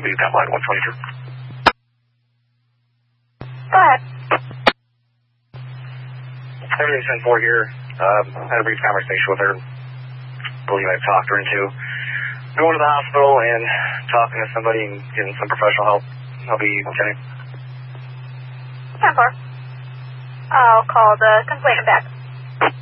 Leave that line 122. Go ahead. 7874 here. Had a brief conversation with her. Believe I've talked her into going to the hospital and talking to somebody and getting some professional help. I'll be attending. 10-4. I'll call the complainant back.